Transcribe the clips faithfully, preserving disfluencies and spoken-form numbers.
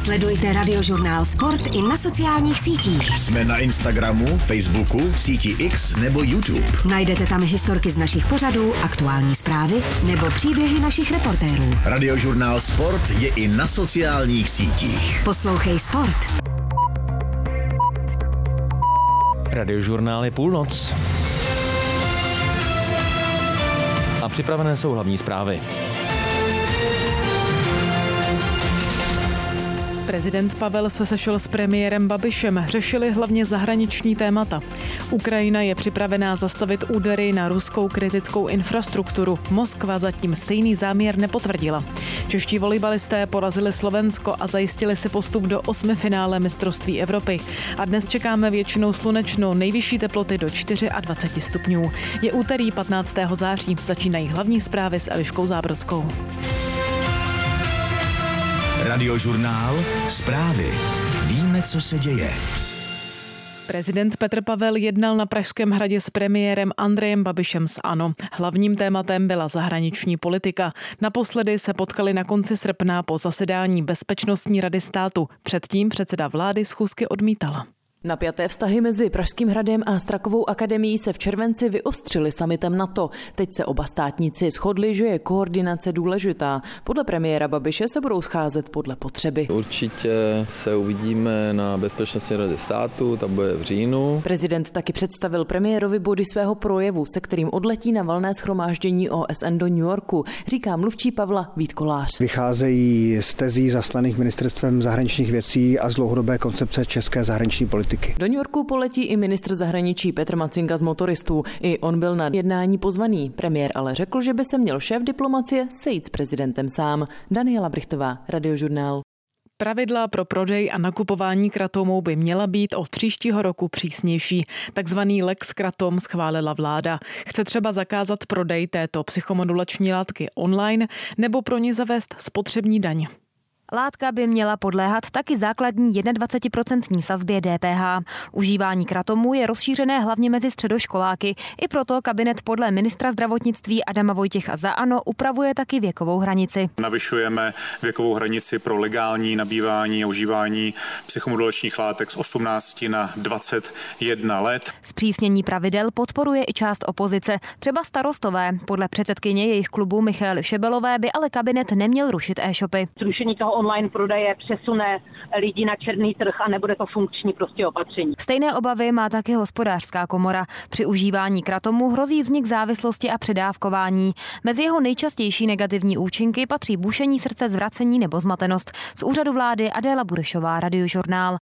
Sledujte Radiožurnál Sport i na sociálních sítích. Jsme na Instagramu, Facebooku, síti X nebo YouTube. Najdete tam historky z našich pořadů, aktuální zprávy nebo příběhy našich reportérů. Radiožurnál Sport je i na sociálních sítích. Poslouchej Sport. Radiožurnál je půlnoc. A připravené jsou hlavní zprávy. Prezident Pavel se sešel s premiérem Babišem, řešili hlavně zahraniční témata. Ukrajina je připravená zastavit údery na ruskou kritickou infrastrukturu. Moskva zatím stejný záměr nepotvrdila. Čeští volejbalisté porazili Slovensko a zajistili si postup do osmifinále mistrovství Evropy. A dnes čekáme většinou slunečno, nejvyšší teploty do dvacet čtyři stupňů. Je úterý patnáctého září, začínají hlavní zprávy s Eliškou Zábrodskou. Radiožurnál Zprávy. Víme, co se děje. Prezident Petr Pavel jednal na Pražském hradě s premiérem Andrejem Babišem z ANO. Hlavním tématem byla zahraniční politika. Naposledy se potkali na konci srpna po zasedání Bezpečnostní rady státu. Předtím předseda vlády schůzky odmítala. Napjaté vztahy mezi Pražským hradem a Strakovou akademií se v červenci vyostřily summitem NATO. Teď se oba státníci shodli, že je koordinace důležitá. Podle premiéra Babiše se budou scházet podle potřeby. Určitě se uvidíme na Bezpečnostní radě státu, ta bude v říjnu. Prezident taky představil premiérovi body svého projevu, se kterým odletí na valné shromáždění O S N do New Yorku, říká mluvčí Pavla Vít Kolář. Vycházejí z tezí zaslaných ministerstvem zahraničních věcí a z dlouhodobé koncepce české zahraniční politiky. Do New Yorku poletí i ministr zahraničí Petr Macinga z Motoristů. I on byl na jednání pozvaný. Premiér ale řekl, že by se měl šéf diplomacie sejít s prezidentem sám. Daniela Brichtová, Radiožurnál. Pravidla pro prodej a nakupování kratomů by měla být od příštího roku přísnější. Takzvaný Lex Kratom schválila vláda. Chce třeba zakázat prodej této psychomodulační látky online nebo pro ně zavést spotřební daň. Látka by měla podléhat taky základní dvacetiprocentní sazbě D P H. Užívání kratomu je rozšířené hlavně mezi středoškoláky. I proto kabinet podle ministra zdravotnictví Adama Vojtěcha za ANO upravuje taky věkovou hranici. Navyšujeme věkovou hranici pro legální nabývání a užívání psychomodulačních látek z osmnácti na dvacet jedna let. Zpřísnění pravidel podporuje i část opozice, třeba Starostové. Podle předsedkyně jejich klubu Michaely Šebelové by ale kabinet neměl rušit e-shopy. Zrušení toho online prodeje přesune lidi na černý trh a nebude to funkční prostě opatření. Stejné obavy má také Hospodářská komora. Při užívání kratomu hrozí vznik závislosti a předávkování. Mezi jeho nejčastější negativní účinky patří bušení srdce, zvracení nebo zmatenost. Z úřadu vlády Adéla Burešová, Radiožurnál.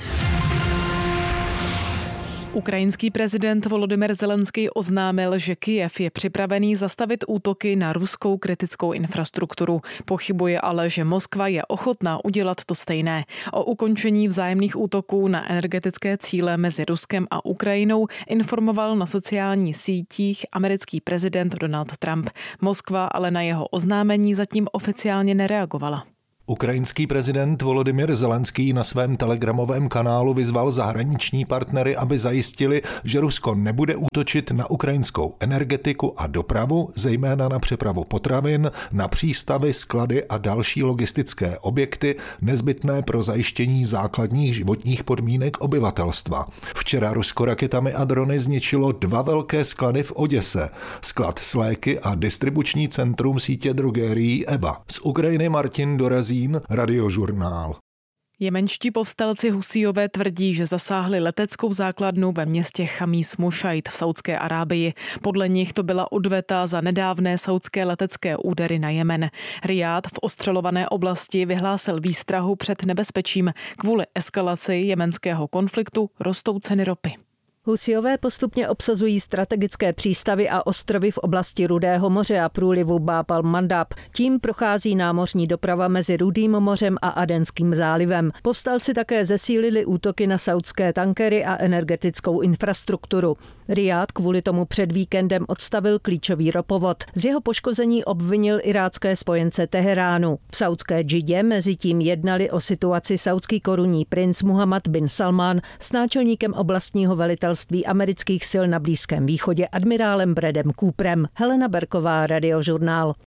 Ukrajinský prezident Volodymyr Zelenský oznámil, že Kyjev je připravený zastavit útoky na ruskou kritickou infrastrukturu. Pochybuje ale, že Moskva je ochotná udělat to stejné. O ukončení vzájemných útoků na energetické cíle mezi Ruskem a Ukrajinou informoval na sociálních sítích americký prezident Donald Trump. Moskva ale na jeho oznámení zatím oficiálně nereagovala. Ukrajinský prezident Volodymyr Zelenský na svém telegramovém kanálu vyzval zahraniční partnery, aby zajistili, že Rusko nebude útočit na ukrajinskou energetiku a dopravu, zejména na přepravu potravin, na přístavy, sklady a další logistické objekty nezbytné pro zajištění základních životních podmínek obyvatelstva. Včera Rusko raketami a drony zničilo dva velké sklady v Oděse, sklad s léky a distribuční centrum sítě drogérií Eva. Z Ukrajiny Martin Dorazí, Radiožurnál. Jemenští povstalci Husíjové tvrdí, že zasáhli leteckou základnu ve městě Chamis Mušajt v Saudské Arábii. Podle nich to byla odveta za nedávné saudské letecké údery na Jemen. Rijád v ostřelované oblasti vyhlásil výstrahu před nebezpečím. Kvůli eskalaci jemenského konfliktu rostou ceny ropy. Husíjové postupně obsazují strategické přístavy a ostrovy v oblasti Rudého moře a průlivu Bab al-Mandab. Tím prochází námořní doprava mezi Rudým mořem a Adenským zálivem. Povstalci také zesílili útoky na saudské tankery a energetickou infrastrukturu. Rijád kvůli tomu před víkendem odstavil klíčový ropovod. Z jeho poškození obvinil irácké spojence Teheránu. V saudské Džidě mezitím jednali o situaci saudský korunní princ Muhammad bin Salman s náčelníkem oblastního velitelství amerických sil na Blízkém východě admirálem Bradem Cooperem. Helena Berková, Radiožurnál.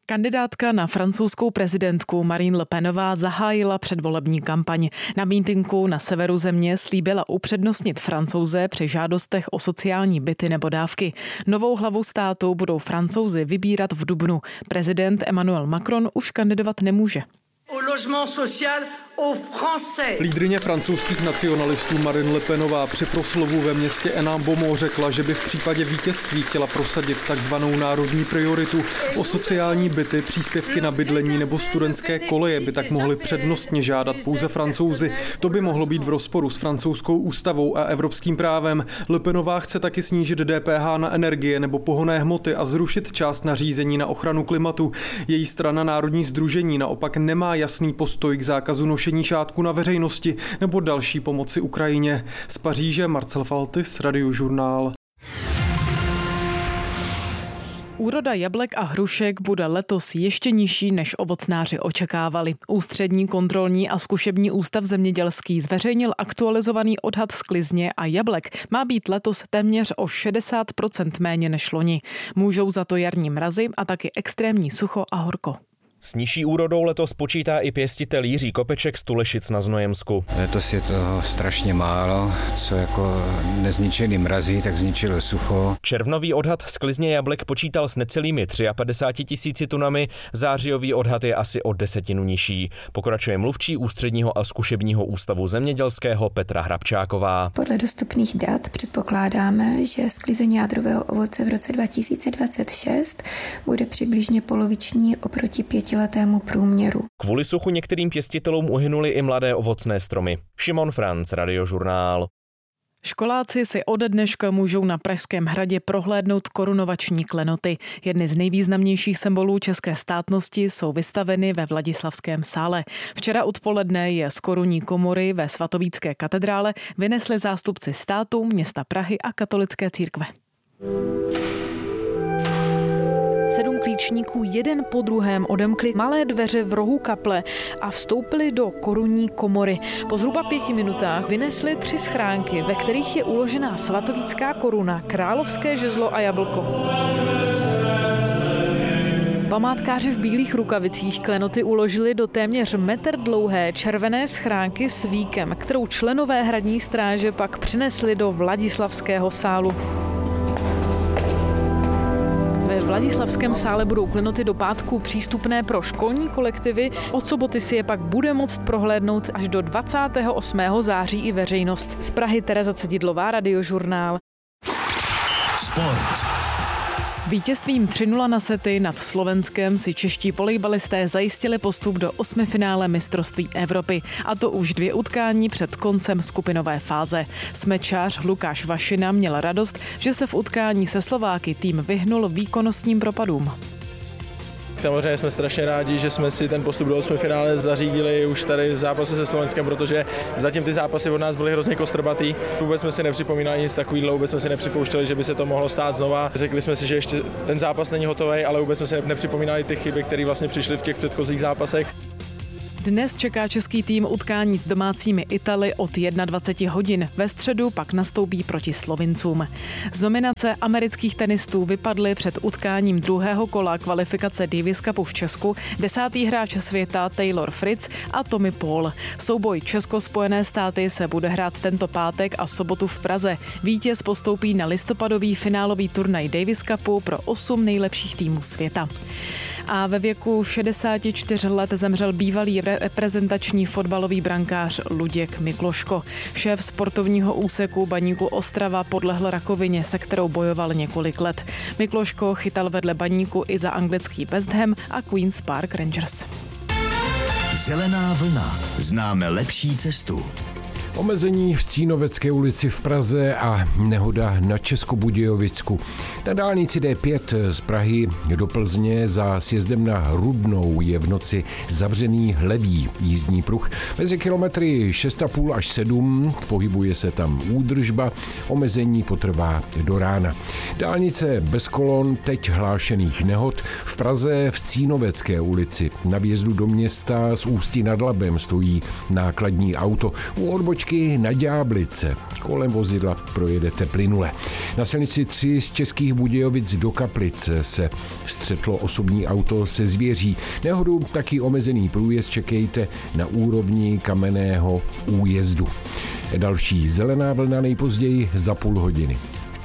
Kandidátka na francouzskou prezidentku Marine Le Penová zahájila předvolební kampaň. Na mítinku na severu země slíbila upřednostnit Francouze při žádostech o sociální byty nebo dávky. Novou hlavu státu budou Francouzi vybírat v dubnu. Prezident Emmanuel Macron už kandidovat nemůže. Lídryně francouzských nacionalistů Marine Le Penová při proslovu ve městě Hénin-Beaumont řekla, že by v případě vítězství chtěla prosadit takzvanou národní prioritu. O sociální byty, příspěvky na bydlení nebo studentské koleje by tak mohli přednostně žádat pouze Francouzi. To by mohlo být v rozporu s francouzskou ústavou a evropským právem. Le Penová chce taky snížit D P H na energie nebo pohonné hmoty a zrušit část nařízení na ochranu klimatu. Její strana Národní sdružení naopak nemá jasný postoj k zákazu nošení šátku na veřejnosti nebo další pomoci Ukrajině. Z Paříže Marcel Faltis, Radiožurnál. Úroda jablek a hrušek bude letos ještě nižší, než ovocnáři očekávali. Ústřední kontrolní a zkušební ústav zemědělský zveřejnil aktualizovaný odhad sklizně a jablek má být letos téměř o šedesát procent méně než loni. Můžou za to jarní mrazy a taky extrémní sucho a horko. S nižší úrodou letos počítá i pěstitel Jiří Kopeček z Tulešic na Znojemsku. Letos je toho strašně málo, co jako nezničený mrazy, tak zničilo sucho. Červnový odhad sklizně jablek počítal s necelými padesát tři tisíci tunami, zářijový odhad je asi o desetinu nižší. Pokračuje mluvčí Ústředního a zkušebního ústavu zemědělského Petra Hrabčáková. Podle dostupných dat předpokládáme, že sklizeň jádrového ovoce v roce dva tisíce dvacet šest bude přibližně poloviční oproti pěti letému průměru. Kvůli suchu některým pěstitelům uhynuly i mladé ovocné stromy. Šimon Franc, Radiožurnál. Školáci si ode dneška můžou na Pražském hradě prohlédnout korunovační klenoty. Jedny z nejvýznamnějších symbolů české státnosti jsou vystaveny ve Vladislavském sále. Včera odpoledne je z korunní komory ve Svatovícké katedrále vynesli zástupci státu, města Prahy a katolické církve. Sedm klíčníků jeden po druhém odemkli malé dveře v rohu kaple a vstoupili do korunní komory. Po zhruba pěti minutách vynesli tři schránky, ve kterých je uložená svatovícká koruna, královské žezlo a jablko. Památkáři v bílých rukavicích klenoty uložili do téměř metr dlouhé červené schránky s víkem, kterou členové hradní stráže pak přinesli do Vladislavského sálu. Ve Vladislavském sále budou klenoty do pátku přístupné pro školní kolektivy, od soboty si je pak bude moct prohlédnout až do dvacátého osmého září i veřejnost. Z Prahy Tereza Cedidlová, Radiožurnál. Sport. Vítězstvím tři nula na sety nad Slovenskem si čeští volejbalisté zajistili postup do osmifinále mistrovství Evropy. A to už dvě utkání před koncem skupinové fáze. Smečář Lukáš Vašina měl radost, že se v utkání se Slováky tým vyhnul výkonnostním propadům. Samozřejmě jsme strašně rádi, že jsme si ten postup do osmifinále zařídili už tady v zápase se Slovenskem, protože zatím ty zápasy od nás byly hrozně kostrbatý. Vůbec jsme si nepřipomínali nic takového, vůbec jsme si nepřipouštěli, že by se to mohlo stát znova. Řekli jsme si, že ještě ten zápas není hotový, ale vůbec jsme si nepřipomínali ty chyby, které vlastně přišly v těch předchozích zápasech. Dnes čeká český tým utkání s domácími Italy od dvacet jedna hodin. Ve středu pak nastoupí proti Slovincům. Z nominace amerických tenistů vypadly před utkáním druhého kola kvalifikace Davis Cupu v Česku desátý hráč světa Taylor Fritz a Tommy Paul. Souboj Česko-Spojené státy se bude hrát tento pátek a sobotu v Praze. Vítěz postoupí na listopadový finálový turnaj Davis Cupu pro osm nejlepších týmů světa. A ve věku šedesáti čtyř let zemřel bývalý reprezentační fotbalový brankář Luděk Mikloško. Šéf sportovního úseku Baníku Ostrava podlehl rakovině, se kterou bojoval několik let. Mikloško chytal vedle Baníku i za anglický West Ham a Queen's Park Rangers. Zelená vlna. Známe lepší cestu. Omezení v Cínovecké ulici v Praze a nehoda na Českobudějovicku. Na dálnici D pět z Prahy do Plzně za sjezdem na Rudnou je v noci zavřený levý jízdní pruh. Mezi kilometry šest a půl až sedm pohybuje se tam údržba, omezení potrvá do rána. Dálnice bez kolon teď hlášených nehod. V Praze v Cínovecké ulici na vjezdu do města z Ústí nad Labem stojí nákladní auto. U odbočky Písky na Ďáblice. Kolem vozidla projedete plynule. Na silnici tři z Českých Budějovic do Kaplic se střetlo osobní auto se zvěří. Nehodu taky omezený průjezd čekejte na úrovni Kamenného újezdu. Další zelená vlna nejpozději za půl hodiny.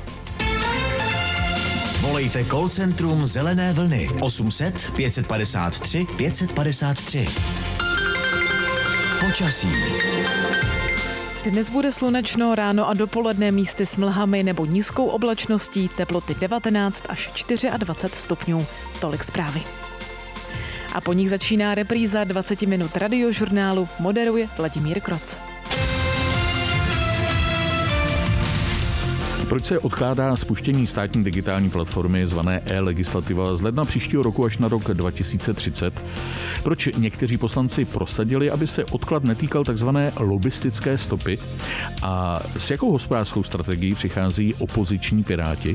Volejte call centrum Zelené vlny osm set pět padesát tři pět padesát tři. Počasí. Dnes bude slunečno, ráno a dopoledne místy s mlhami nebo nízkou oblačností, teploty devatenáct až dvacet čtyři stupňů. Tolik zprávy. A po nich začíná repríza dvacet minut radiožurnálu, moderuje Vladimír Kroc. Proč se odkládá spuštění státní digitální platformy zvané e-legislativa z ledna příštího roku až na rok dva tisíce třicet? Proč někteří poslanci prosadili, aby se odklad netýkal takzvané lobistické stopy? A s jakou hospodářskou strategií přichází opoziční Piráti?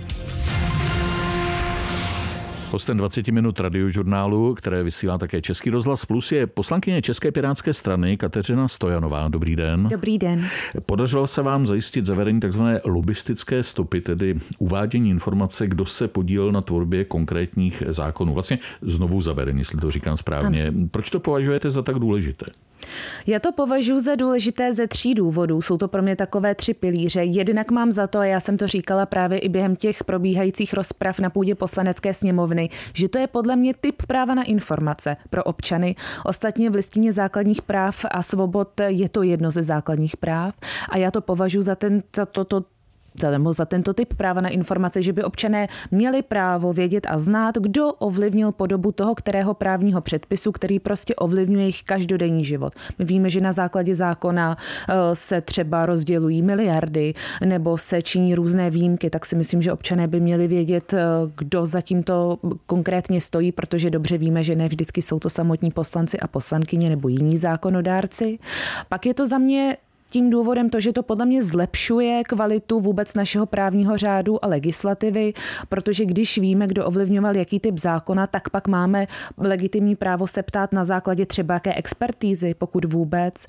Hostem dvacet minut radiožurnálu, které vysílá také Český rozhlas Plus, je poslankyně České pirátské strany Kateřina Stojanová. Dobrý den. Dobrý den. Podařilo se vám zajistit zavedení tzv. Lobistické stopy, tedy uvádění informace, kdo se podílel na tvorbě konkrétních zákonů. Vlastně znovu zavedení, jestli to říkám správně. Ano. Proč to považujete za tak důležité? Já to považuji za důležité ze tří důvodů. Jsou to pro mě takové tři pilíře. Jednak mám za to, a já jsem to říkala právě i během těch probíhajících rozprav na půdě Poslanecké sněmovny, že to je podle mě typ práva na informace pro občany. Ostatně v listině základních práv a svobod je to jedno ze základních práv a já to považuji za, ten, za toto za, za tento typ práva na informace, že by občané měli právo vědět a znát, kdo ovlivnil podobu toho, kterého právního předpisu, který prostě ovlivňuje jejich každodenní život. My víme, že na základě zákona se třeba rozdělují miliardy nebo se činí různé výjimky, tak si myslím, že občané by měli vědět, kdo za tímto konkrétně stojí, protože dobře víme, že ne vždycky jsou to samotní poslanci a poslankyně nebo jiní zákonodárci. Pak je to za mě tím důvodem to, že to podle mě zlepšuje kvalitu vůbec našeho právního řádu a legislativy, protože když víme, kdo ovlivňoval jaký typ zákona, tak pak máme legitimní právo se ptát na základě třeba jaké expertízy, pokud vůbec,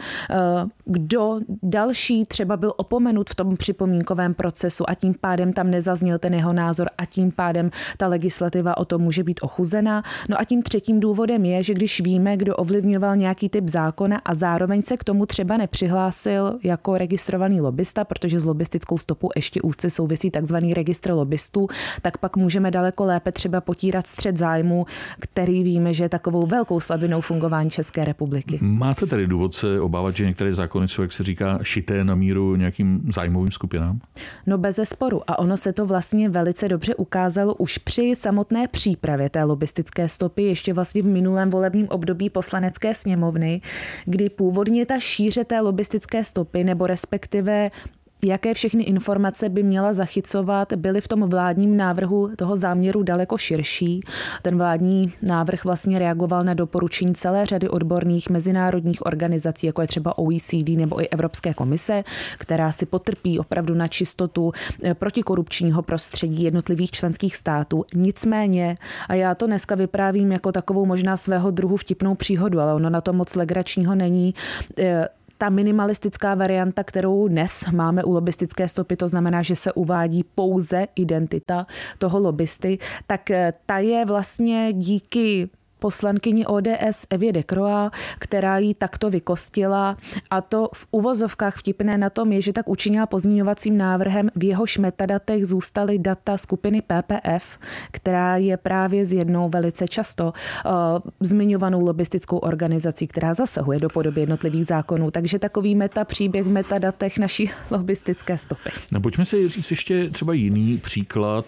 kdo další třeba byl opomenut v tom připomínkovém procesu a tím pádem tam nezazněl ten jeho názor a tím pádem ta legislativa o tom může být ochuzena. No a tím třetím důvodem je, že když víme, kdo ovlivňoval nějaký typ zákona a zároveň se k tomu třeba nepřihlásil jako registrovaný lobista, protože s lobistickou stopou ještě úzce souvisí takzvaný registr lobbystů, tak pak můžeme daleko lépe třeba potírat střet zájmu, který víme, že je takovou velkou slabinou fungování České republiky. Máte tedy důvod se obávat, že některé zákony jsou, jak se říká, šité na míru nějakým zájmovým skupinám? No bezesporu. A ono se to vlastně velice dobře ukázalo už při samotné přípravě té lobbystické stopy, ještě vlastně v minulém volebním období Poslanecké sněmovny, kdy původně ta šíře té lobbystické stopy nebo respektive jaké všechny informace by měla zachycovat, byly v tom vládním návrhu toho záměru daleko širší. Ten vládní návrh vlastně reagoval na doporučení celé řady odborných mezinárodních organizací, jako je třeba O E C D nebo i Evropské komise, která si potrpí opravdu na čistotu protikorupčního prostředí jednotlivých členských států. Nicméně, a já to dneska vyprávím jako takovou možná svého druhu vtipnou příhodu, ale ono na to moc legračního není, ta minimalistická varianta, kterou dnes máme u lobbystické stopy, to znamená, že se uvádí pouze identita toho lobbysty, tak ta je vlastně díky poslankyni O D S Evě Decroix, která ji takto vykostila, a to v uvozovkách vtipné na tom je, že tak učinila pozměňovacím návrhem, v jehož metadatech zůstaly data skupiny P P F, která je právě s jednou velice často uh, zmiňovanou lobbystickou organizací, která zasahuje do podoby jednotlivých zákonů. Takže takový meta příběh v metadatech naší lobbystické stopy. No, pojďme si říct ještě třeba jiný příklad.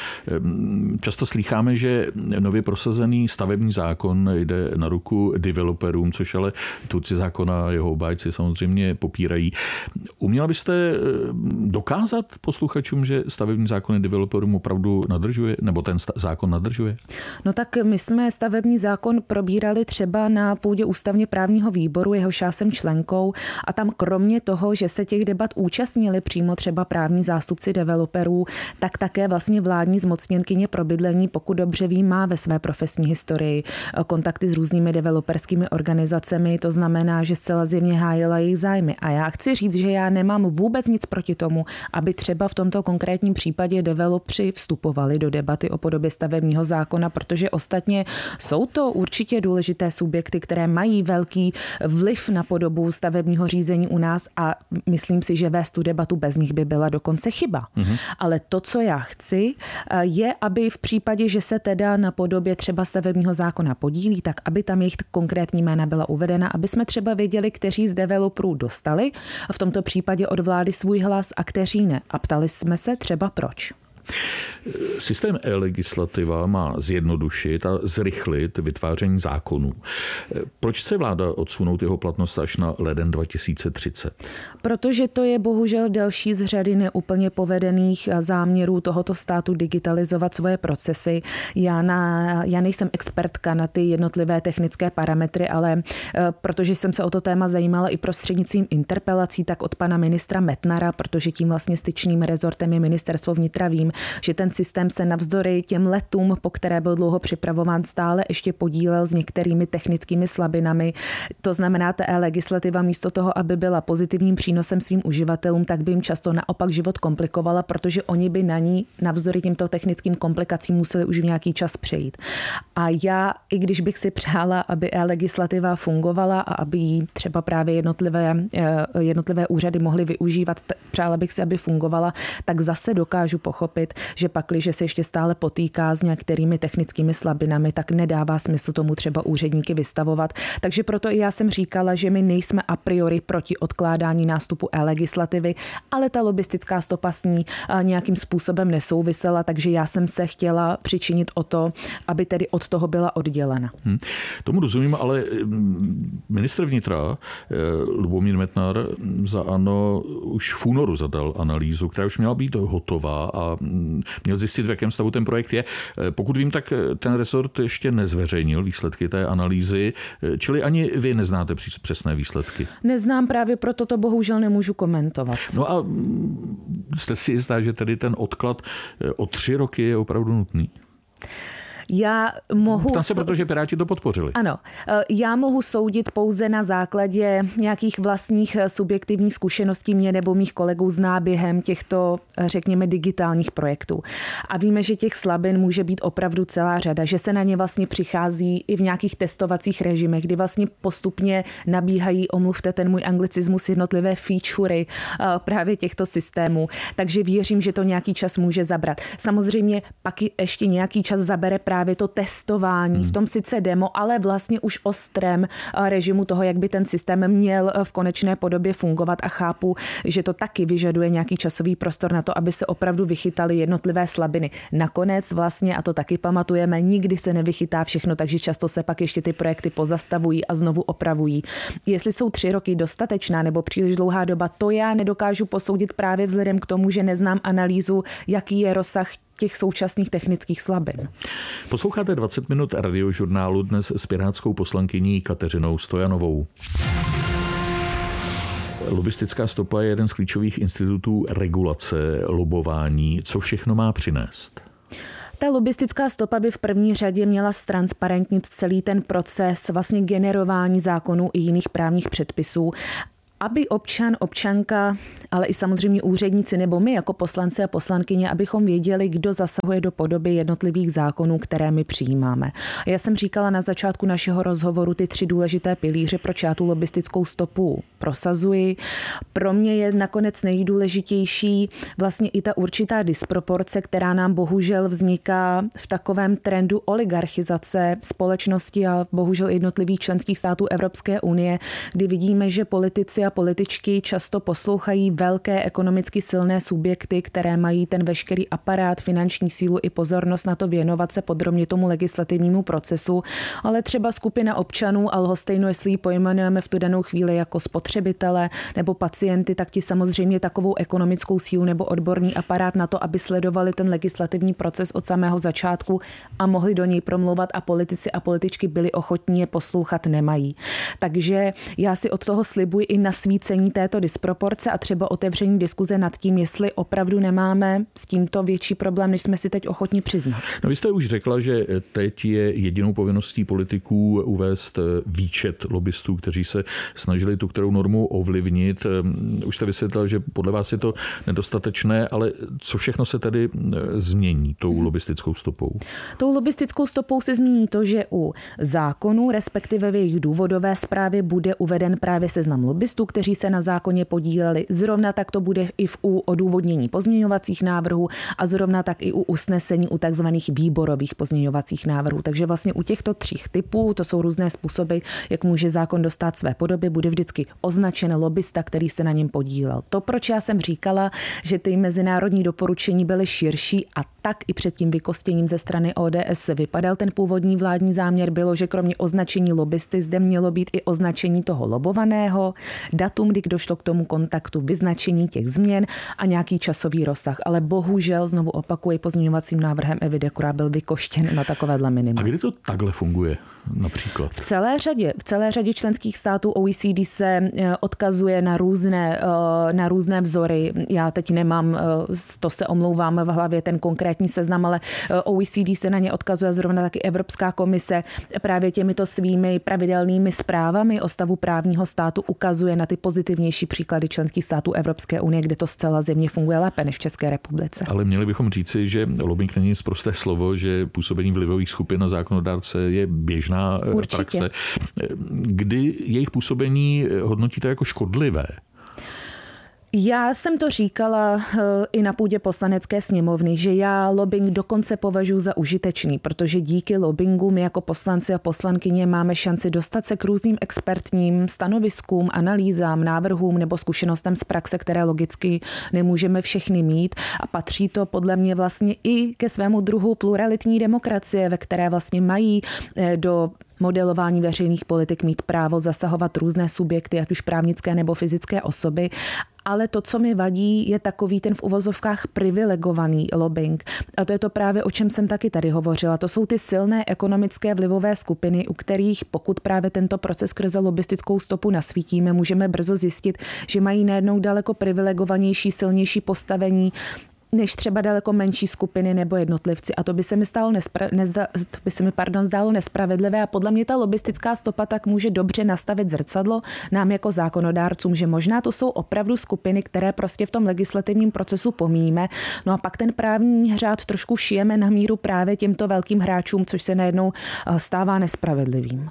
Často slýcháme, že nově prosazený stavební zákon zákon jde na ruku developerům, což ale tvůrci zákona, jeho obhájci samozřejmě popírají. Uměla byste dokázat posluchačům, že stavební zákon developerům opravdu nadržuje, nebo ten zákon nadržuje? No tak my jsme stavební zákon probírali třeba na půdě ústavně právního výboru, jehož já jsem členkou, a tam kromě toho, že se těch debat účastnili přímo třeba právní zástupci developerů, tak také vlastně vládní zmocněnkyně pro bydlení, pokud dobře vím, má ve své profesní historii kontakty s různými developerskými organizacemi, to znamená, že zcela zjevně hájila jejich zájmy. A já chci říct, že já nemám vůbec nic proti tomu, aby třeba v tomto konkrétním případě developři vstupovali do debaty o podobě stavebního zákona, protože ostatně jsou to určitě důležité subjekty, které mají velký vliv na podobu stavebního řízení u nás a myslím si, že vést tu debatu bez nich by byla dokonce chyba. Mm-hmm. Ale to, co já chci, je, aby v případě, že se teda na podobě třeba stavebního zákona podílí, tak aby tam jejich konkrétní jména byla uvedena, aby jsme třeba věděli, kteří z developerů dostali v tomto případě od vlády svůj hlas a kteří ne. A ptali jsme se třeba proč. Systém e-legislativa má zjednodušit a zrychlit vytváření zákonů. Proč chce vláda odsunout jeho platnost až na leden dva tisíce třicet? Protože to je bohužel další z řady neúplně povedených záměrů tohoto státu digitalizovat svoje procesy. Já, na, já nejsem expertka na ty jednotlivé technické parametry, ale protože jsem se o to téma zajímala i prostřednictvím interpelací, tak od pana ministra Metnara, protože tím vlastně styčným rezortem je ministerstvo vnitra, vím, že ten systém se navzdory těm letům, po které byl dlouho připravován, stále ještě podílel s některými technickými slabinami. To znamená, ta e-legislativa místo toho, aby byla pozitivním přínosem svým uživatelům, tak by jim často naopak život komplikovala, protože oni by na ní navzdory těmto technickým komplikacím museli už v nějaký čas přejít. A já, i když bych si přála, aby e-legislativa fungovala a aby ji třeba právě jednotlivé, jednotlivé úřady mohly využívat, přála bych si, aby fungovala, tak zase dokážu pochopit, že pakliže se ještě stále potýká s některými technickými slabinami, tak nedává smysl tomu třeba úředníky vystavovat. Takže proto i já jsem říkala, že my nejsme a priori proti odkládání nástupu e-legislativy, ale ta lobistická stopa s ní nějakým způsobem nesouvisela, takže já jsem se chtěla přičinit o to, aby tedy od toho byla oddělena. Hmm. Tomu rozumím, ale ministr vnitra Lubomír Metnar za ANO už v únoru zadal analýzu, která už měla být hotová a měl zjistit, v jakém stavu ten projekt je. Pokud vím, tak ten resort ještě nezveřejnil výsledky té analýzy, čili ani vy neznáte přesné výsledky. Neznám, právě proto to bohužel nemůžu komentovat. No a jste si jistá, že tedy ten odklad o tři roky je opravdu nutný? Já mohu... Ptám se, protože Piráti to podpořili. Ano. Já mohu soudit pouze na základě nějakých vlastních subjektivních zkušeností mě nebo mých kolegů s náběhem těchto, řekněme, digitálních projektů. A víme, že těch slabin může být opravdu celá řada, že se na ně vlastně přichází i v nějakých testovacích režimech, kdy vlastně postupně nabíhají, omluvte ten můj anglicismus, jednotlivé featurey právě těchto systémů. Takže věřím, že to nějaký čas může zabrat. Samozřejmě pak ještě nějaký čas zabere právě právě to testování, v tom sice demo, ale vlastně už ostrém režimu toho, jak by ten systém měl v konečné podobě fungovat a chápu, že to taky vyžaduje nějaký časový prostor na to, aby se opravdu vychytaly jednotlivé slabiny. Nakonec vlastně, a to taky pamatujeme, nikdy se nevychytá všechno, takže často se pak ještě ty projekty pozastavují a znovu opravují. Jestli jsou tři roky dostatečná nebo příliš dlouhá doba, to já nedokážu posoudit právě vzhledem k tomu, že neznám analýzu, jaký je rozsah těch současných technických slabin. Posloucháte dvacet minut radiožurnálu dnes s pirátskou poslankyní Kateřinou Stojanovou. Lobistická stopa je jeden z klíčových institutů regulace lobování. Co všechno má přinést? Ta lobistická stopa by v první řadě měla ztransparentnit celý ten proces vlastně generování zákonů i jiných právních předpisů, aby občan, občanka, ale i samozřejmě úředníci nebo my jako poslanci a poslankyně, abychom věděli, kdo zasahuje do podoby jednotlivých zákonů, které my přijímáme. Já jsem říkala na začátku našeho rozhovoru ty tři důležité pilíře, proč já tu lobistickou stopu prosazuji. Pro mě je nakonec nejdůležitější vlastně i ta určitá disproporce, která nám bohužel vzniká v takovém trendu oligarchizace společnosti a bohužel jednotlivých členských států Evropské unie, kdy vidíme, že politici a političky často poslouchají velké ekonomicky silné subjekty, které mají ten veškerý aparát, finanční sílu i pozornost na to věnovat se podrobně tomu legislativnímu procesu, ale třeba skupina občanů, a lhostejno, jestli ji pojmenujeme v tu danou chvíli jako spotřebitelů, spotřebitele nebo pacienty, tak ti samozřejmě takovou ekonomickou sílu nebo odborný aparát na to, aby sledovali ten legislativní proces od samého začátku a mohli do něj promlouvat a politici a političky byli ochotní je poslouchat, nemají. Takže já si od toho slibuji i nasvícení této disproporce a třeba otevření diskuze nad tím, jestli opravdu nemáme s tímto větší problém, než jsme si teď ochotni přiznat. No, vy jste už řekla, že teď je jedinou povinností politiků uvést výčet lobbystů, kteří se snažili tu kterou normu ovlivnit. Už jste vysvětlila, že podle vás je to nedostatečné, ale co všechno se tedy změní tou lobbystickou stopou? Tou lobbystickou stopou se změní to, že u zákonů, respektive v jejich důvodové zprávě bude uveden právě seznam lobbystů, kteří se na zákoně podíleli. Zrovna tak to bude i v u odůvodnění pozměňovacích návrhů a zrovna tak i u usnesení u takzvaných výborových pozměňovacích návrhů. Takže vlastně u těchto tří typů, to jsou různé způsoby, jak může zákon dostat své podoby, bude vždycky označen lobbysta, který se na něm podílel. To, proč já jsem říkala, že ty mezinárodní doporučení byly širší a tak i před tím vykostěním ze strany O D S vypadal ten původní vládní záměr, bylo, že kromě označení lobbysty zde mělo být i označení toho lobovaného, datum, kdy došlo k tomu kontaktu, vyznačení těch změn a nějaký časový rozsah. Ale bohužel, znovu opakuji, pozměňovacím návrhem Evidekura byl vykoštěn na takovéhle minimum. A kdy to takhle funguje například? V celé řadě, v celé řadě členských států O E C D se odkazuje na různé, na různé vzory. Já teď nemám, to se omlouvám v hlavě, ten konkrétní seznam, ale O E C D se na ně odkazuje, zrovna taky Evropská komise právě těmito svými pravidelnými zprávami o stavu právního státu ukazuje na ty pozitivnější příklady členských států Evropské unie, kde to zcela zjevně funguje lépe než v České republice. Ale měli bychom říci, že lobbying není nic prosté slovo, že působení vlivových skupin na zákonodárce je běžná Určitě. praxe. Kdy jejich působení hodnotíte jako škodlivé? Já jsem to říkala i na půdě Poslanecké sněmovny, že já lobbying dokonce považuji za užitečný, protože díky lobbingu my jako poslanci a poslankyně máme šanci dostat se k různým expertním stanoviskům, analýzám, návrhům nebo zkušenostem z praxe, které logicky nemůžeme všechny mít a patří to podle mě vlastně i ke svému druhu pluralitní demokracie, ve které vlastně mají do modelování veřejných politik mít právo zasahovat různé subjekty, ať už právnické nebo fyzické osoby. Ale to, co mi vadí, je takový ten v uvozovkách privilegovaný lobbying. A to je to právě, o čem jsem taky tady hovořila. To jsou ty silné ekonomické vlivové skupiny, u kterých pokud právě tento proces skrze lobbystickou stopu nasvítíme, můžeme brzo zjistit, že mají najednou daleko privilegovanější, silnější postavení než třeba daleko menší skupiny nebo jednotlivci. A to by se mi stalo nespra- nezda- to by se mi, pardon, zdálo nespravedlivé a podle mě ta lobbystická stopa tak může dobře nastavit zrcadlo nám jako zákonodárcům, že možná to jsou opravdu skupiny, které prostě v tom legislativním procesu pomíjíme. No a pak ten právní řád trošku šijeme na míru právě těmto velkým hráčům, což se najednou stává nespravedlivým.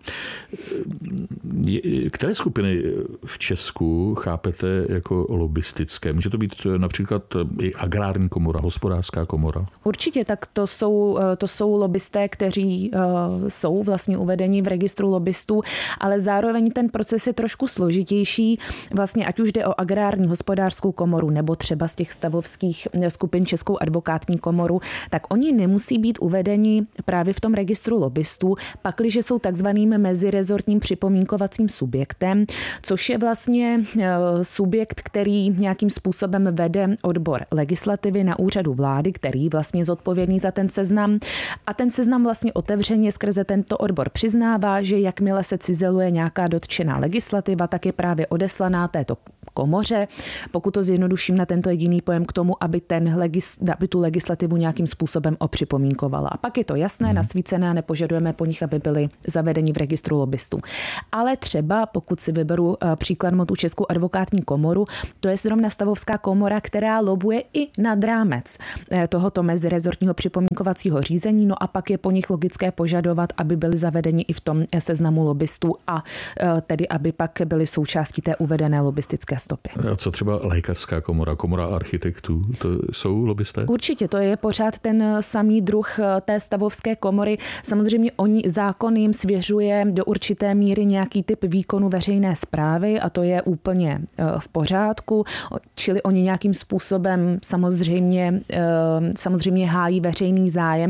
Které skupiny v Česku chápete jako lobbystické? Může to být například i agrární komora, hospodářská komora? Určitě, tak to jsou, to jsou lobbysté, kteří uh, jsou vlastně uvedeni v registru lobbystů, ale zároveň ten proces je trošku složitější. Vlastně ať už jde o agrární hospodářskou komoru nebo třeba z těch stavovských skupin Českou advokátní komoru, tak oni nemusí být uvedeni právě v tom registru lobbystů, pakliže jsou takzvaným mezirezortním připomínkovacím subjektem, což je vlastně uh, subjekt, který nějakým způsobem vede odbor legislativy na úřadu vlády, který vlastně je zodpovědný za ten seznam. A ten seznam vlastně otevřeně skrze tento odbor přiznává, že jakmile se cizeluje nějaká dotčená legislativa, tak je právě odeslaná této komoře, pokud to zjednoduším na tento jediný pojem, k tomu, aby, ten legis, aby tu legislativu nějakým způsobem opřipomínkovala. A pak je to jasné, nasvícené a nepožadujeme po nich, aby byli zavedeni v registru lobbystů. Ale třeba, pokud si vyberu příklad tu Českou advokátní komoru, to je zrovna stavovská komora, která lobuje i nad rámec tohoto mezirezortního připomínkovacího řízení, no a pak je po nich logické požadovat, aby byli zavedeni i v tom seznamu lobbystů a tedy, aby pak byli součástí té uvedené lobbystické stopy. A co třeba lékařská komora, komora architektů, to jsou lobbysté? Určitě, to je pořád ten samý druh té stavovské komory. Samozřejmě oni zákon jim svěřuje do určité míry nějaký typ výkonu veřejné správy a to je úplně v pořádku, čili oni nějakým způsobem samozřejmě, samozřejmě hájí veřejný zájem,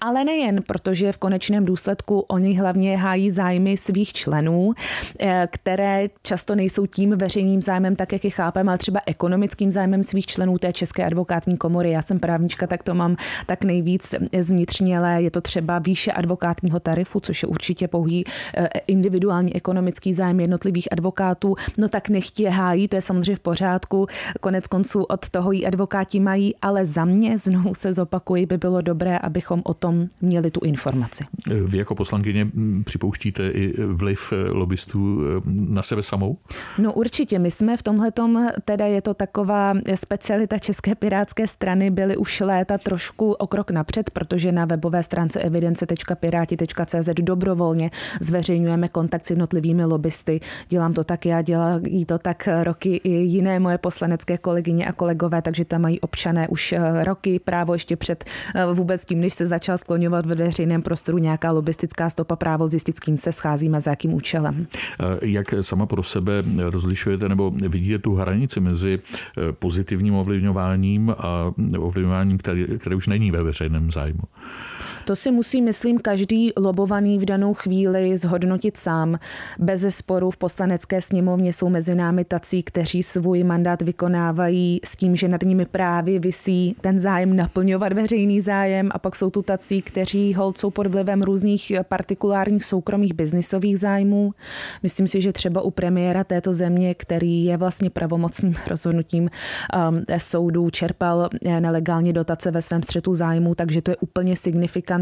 ale nejen, protože v konečném důsledku oni hlavně hájí zájmy svých členů, které často nejsou tím veřejným zájmem, tak jak je chápeme, ale třeba ekonomickým zájmem svých členů té České advokátní komory. Já jsem právnička, tak to mám tak nejvíc zvnitřnělé. Je to třeba výše advokátního tarifu, což je určitě pouhý individuální ekonomický zájem jednotlivých advokátů. No tak nechtě hájí, to je samozřejmě v pořádku. Konec konců od toho jí advokáti mají, ale za mě, znovu se zopakuji, by bylo dobré, abychom o tom měli tu informaci. Vy jako poslankyně připouštíte i vliv lobbystů na sebe samou? No určitě. My jsme v tomhletom, teda je to taková specialita České pirátské strany, byly už léta trošku o krok napřed, protože na webové stránce evidence tečka piráti tečka cé zet dobrovolně zveřejňujeme kontakt s jednotlivými lobbysty. Dělám to tak já, dělají to tak roky i jiné moje poslanecké kolegyně a kolegové, takže tam mají občané už roky právo ještě před vůbec tím, než se začal skloňovat ve veřejném prostoru nějaká lobbystická stopa, právo zjistit, s kým se scházíme, za jakým účelem. Jak sama pro sebe rozlišujete nebo vidíte tu hranici mezi pozitivním ovlivňováním a ovlivňováním, které, které už není ve veřejném zájmu? To si musí, myslím, každý lobovaný v danou chvíli zhodnotit sám. Bez sporu v poslanecké sněmovně jsou mezi námi tací, kteří svůj mandát vykonávají s tím, že nad nimi právě visí ten zájem naplňovat veřejný zájem, a pak jsou tu tací, kteří holt jsou pod vlivem různých partikulárních soukromých biznisových zájmů. Myslím si, že třeba u premiéra této země, který je vlastně pravomocným rozhodnutím um, soudů, čerpal nelegálně dotace ve svém střetu zájmu, takže to je úplně signifikantní.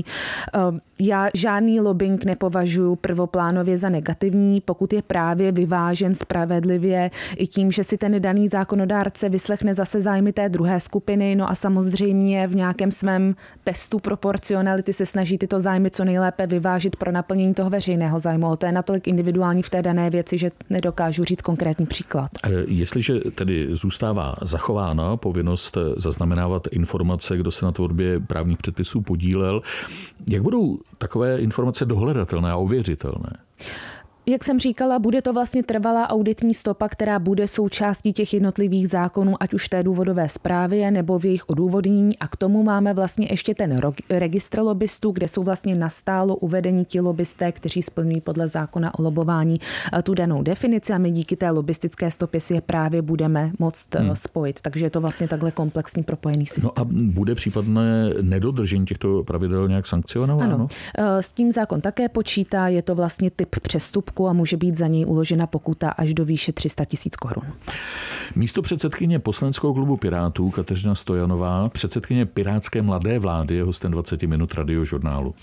Já žádný lobbying nepovažuji prvoplánově za negativní, pokud je právě vyvážen spravedlivě i tím, že si ten daný zákonodárce vyslechne zase zájmy té druhé skupiny, no a samozřejmě v nějakém svém testu proporcionality se snaží tyto zájmy co nejlépe vyvážit pro naplnění toho veřejného zájmu. To je natolik individuální v té dané věci, že nedokážu říct konkrétní příklad. Jestliže tedy zůstává zachována povinnost zaznamenávat informace, kdo se na tvorbě právních předpisů podílel, jak budou takové informace dohledatelné a ověřitelné? Jak jsem říkala, bude to vlastně trvalá auditní stopa, která bude součástí těch jednotlivých zákonů, ať už v té důvodové zprávě nebo v jejich odůvodnění. A k tomu máme vlastně ještě ten registr lobbystů, kde jsou vlastně nastálo uvedení ti lobbysté, kteří splňují podle zákona o lobování tu danou definici, a my díky té lobbystické stopě si je právě budeme moct hmm. spojit. Takže je to vlastně takhle komplexní propojený systém. No a bude případné nedodržení těchto pravidel nějak sankcionováno? Ano, s tím zákon také počítá, je to vlastně typ přestupku a může být za něj uložena pokuta až do výše tři sta tisíc korun. Místo předsedkyně poslaneckého klubu Pirátů Kateřina Stojanová, předsedkyně pirátské mladé vlády, je hostem dvacet minut Radiožurnálu.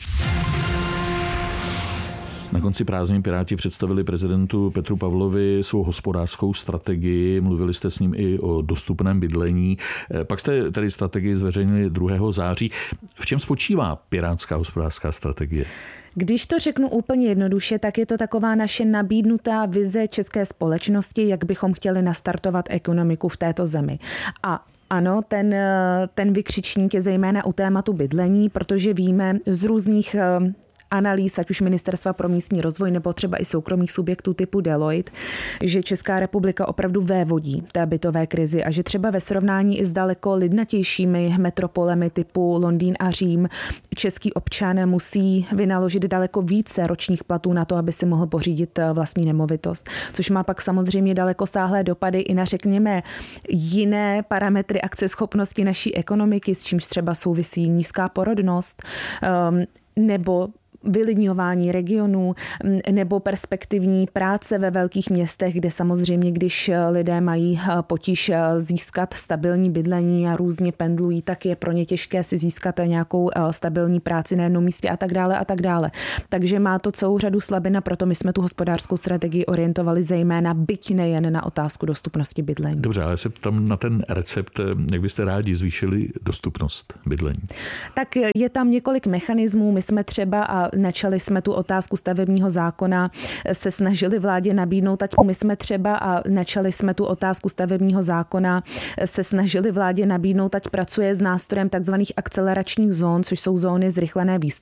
Na konci prázdnin Piráti představili prezidentu Petru Pavlovi svou hospodářskou strategii, mluvili jste s ním i o dostupném bydlení. Pak jste tady strategii zveřejnili druhého září. V čem spočívá pirátská hospodářská strategie? Když to řeknu úplně jednoduše, tak je to taková naše nabídnutá vize české společnosti, jak bychom chtěli nastartovat ekonomiku v této zemi. A ano, ten, ten vykřičník je zejména u tématu bydlení, protože víme z různých analýz, ať už Ministerstva pro místní rozvoj nebo třeba i soukromých subjektů typu Deloitte, že Česká republika opravdu vévodí té bytové krizi a že třeba ve srovnání i s daleko lidnatějšími metropolemi typu Londýn a Řím český občan musí vynaložit daleko více ročních platů na to, aby si mohl pořídit vlastní nemovitost, což má pak samozřejmě dalekosáhlé dopady i na, řekněme, jiné parametry akceschopnosti naší ekonomiky, s čímž třeba souvisí nízká porodnost um, nebo vylidňování regionů nebo perspektivní práce ve velkých městech, kde samozřejmě, když lidé mají potíž získat stabilní bydlení a různě pendlují, tak je pro ně těžké si získat nějakou stabilní práci na jednom místě a tak dále a tak dále. Takže má to celou řadu slabin a proto my jsme tu hospodářskou strategii orientovali zejména, byť nejen na otázku dostupnosti bydlení. Dobře, ale se ptám na ten recept, jak byste rádi zvýšili dostupnost bydlení? Tak je tam několik mechanismů. My jsme třeba a načali jsme tu otázku stavebního zákona, se snažili vládě nabídnout, ať my jsme třeba a načali jsme tu otázku stavebního zákona, se snažili vládě nabídnout, ať pracuje s nástrojem takzvaných akceleračních zón, což jsou zóny zrychlené výstavby.